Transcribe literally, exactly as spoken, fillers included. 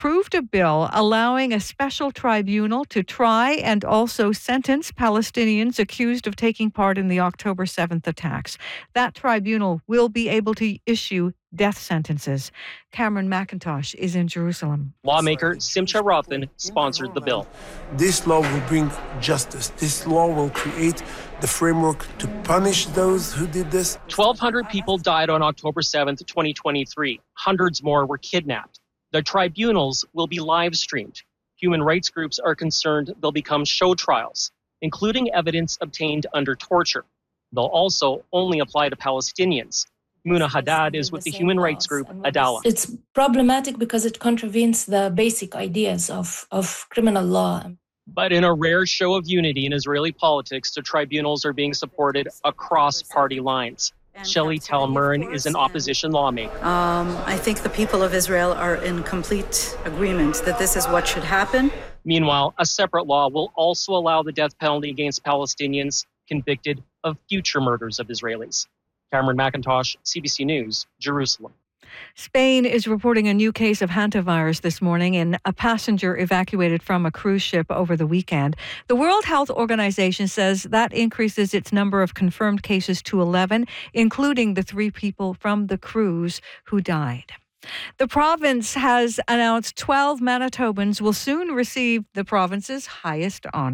approved a bill allowing a special tribunal to try and also sentence Palestinians accused of taking part in the October seventh attacks. That tribunal will be able to issue death sentences. Cameron McIntosh is in Jerusalem. Lawmaker Simcha Rothman sponsored the bill. This law will bring justice. This law will create the framework to punish those who did this. twelve hundred people died on October seventh, twenty twenty-three. Hundreds more were kidnapped. The tribunals will be live streamed. Human rights groups are concerned they'll become show trials, including evidence obtained under torture. They'll also only apply to Palestinians. Muna Haddad is with the human rights group Adalah. It's problematic because it contravenes the basic ideas of, of criminal law. But in a rare show of unity in Israeli politics, the tribunals are being supported across party lines. Shelley Tal-Murn is an opposition lawmaker. Um, I think the people of Israel are in complete agreement that this is what should happen. Meanwhile, a separate law will also allow the death penalty against Palestinians convicted of future murders of Israelis. Cameron McIntosh, C B C News, Jerusalem. Spain is reporting a new case of hantavirus this morning in a passenger evacuated from a cruise ship over the weekend. The World Health Organization says that increases its number of confirmed cases to eleven, including the three people from the cruise who died. The province has announced twelve Manitobans will soon receive the province's highest honor.